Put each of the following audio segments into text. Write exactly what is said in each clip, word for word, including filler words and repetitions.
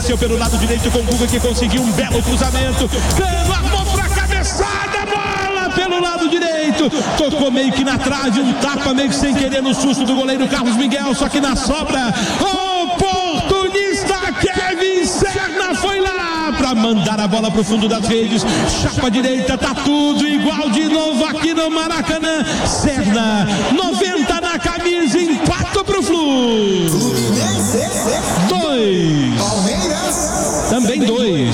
desceu pelo lado direito com o Guga, que conseguiu um belo cruzamento. Cano armou pra cabeçada, bola pelo lado direito. Tocou meio que na trave, um tapa meio que sem querer no susto do goleiro Carlos Miguel, só que na sobra, oportunista Kevin Serna foi lá pra mandar a bola pro fundo das redes. Chapa direita, tá tudo igual de novo aqui no Maracanã. Serna, noventa na camisa, empata pro Flu. Dois. Também dois.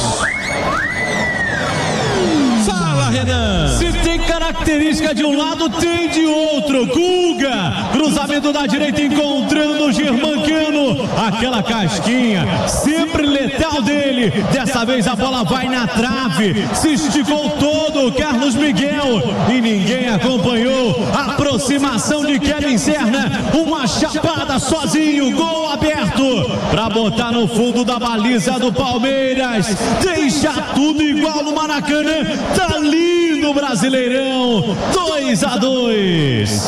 Fala, Renan. Se tem característica de um lado, tem de outro. Guga, cruzamento da direita encontrando o Germancano. Aquela casquinha, sempre letal dele. Dessa vez a bola vai na trave. Se esticou todo o Carlos Miguel e ninguém acompanhou. Aproximação de Kevin Serna. Uma chapada sozinho. Gol aberto pra botar no fundo da baliza do Palmeiras. Deixa tudo igual no Maracanã. Tá lindo o Brasileirão. Dois a dois.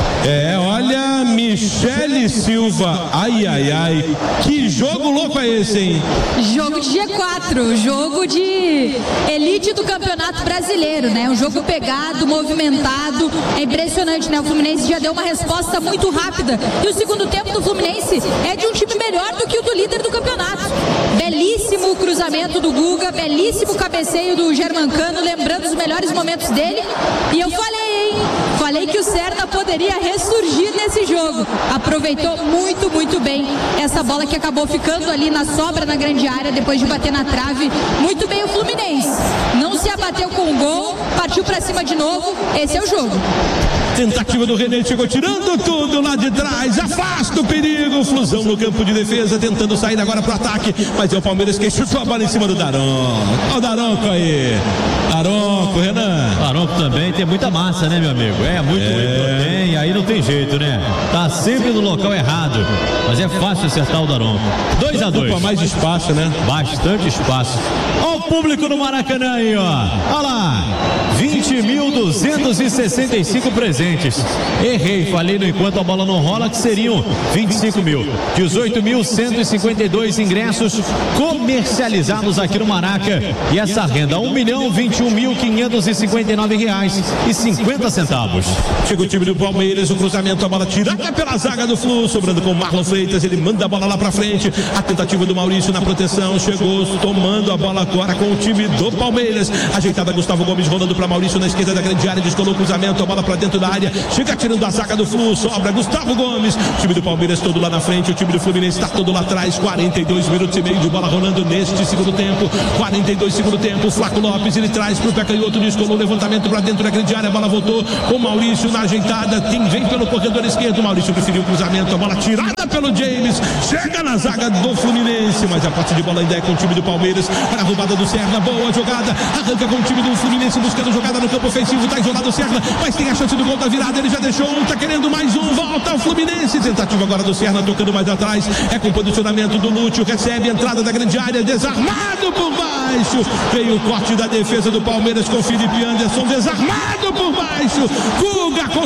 É, olha, Michele Silva, ai, ai, ai, que jogo louco é esse, hein? Jogo de G quatro, jogo de elite do Campeonato Brasileiro, né? Um jogo pegado, movimentado, é impressionante, né? O Fluminense já deu uma resposta muito rápida e o segundo tempo do Fluminense é de um time melhor do que o do líder do campeonato. Belíssimo cruzamento do Guga, belíssimo cabeceio do Germancano, lembrando os melhores momentos dele. E eu falei, hein? Falei que o Serna poderia ressurgir nesse jogo. Aproveitou muito, muito bem essa bola que acabou ficando ali na sobra na grande área depois de bater na trave. Muito bem o Fluminense. Não se abateu com o gol, partiu pra cima de novo. Esse é o jogo. Tentativa do René, chegou tirando tudo lá de trás, afasta o perigo. Flusão no campo de defesa, tentando sair agora pro ataque, mas é o Palmeiras que chutou a bola em cima do Daronco. Olha o Daronco aí. Daronco, Renan. Daronco também tem muita massa, né, meu amigo? É muito, é. muito bem, aí não tem jeito, né? Tá sempre no local errado, mas é fácil acertar o Daronco. dois a dois. Ocupa mais espaço, né? Bastante espaço. Olha o público no Maracanã aí, ó. Olha lá. vinte mil duzentos e sessenta e cinco presentes. Errei, falei no enquanto a bola não rola, que seriam vinte e cinco mil. dezoito mil cento e cinquenta e dois ingressos comercializados aqui no Maraca. E essa renda, um milhão vinte e um mil quinhentos e cinquenta e nove reais e cinquenta centavos. Chega o time do Palmeiras, o cruzamento, a bola tirada pela zaga do Flu, sobrando com o Marlon Freitas, ele manda a bola lá pra frente. A tentativa do Maurício na proteção, chegou tomando a bola agora com o time do Palmeiras. Ajeitada, Gustavo Gomes rolando pra Maurício na esquerda da grande área, descolou o cruzamento, a bola pra dentro da área, chega tirando a zaga do Flu, sobra Gustavo Gomes. O time do Palmeiras todo lá na frente, o time do Fluminense está todo lá atrás. Quarenta e dois minutos e meio de bola rolando neste segundo tempo. Quarenta e dois segundo tempo, Flaco Lopes, ele traz pro pé canhoto, descolou o levantamento pra dentro da grande área, a bola voltou com Maurício na ajeitada, quem vem pelo corredor esquerdo, Maurício preferiu o cruzamento, a bola tirada pelo James, chega na zaga do Fluminense, mas a posse de bola ainda é com o time do Palmeiras. Para a roubada do Serna, boa jogada, arranca com o time do Fluminense buscando jogada no campo ofensivo, tá isolado o Serna, mas tem a chance do gol da virada, ele já deixou um, tá querendo mais um, volta ao Fluminense, tentativa agora do Serna, tocando mais atrás, é com o posicionamento do Lúcio, recebe a entrada da grande área, desarmado por baixo, veio o corte da defesa do Palmeiras com Felipe Anderson, desarmado por baixo, Guga com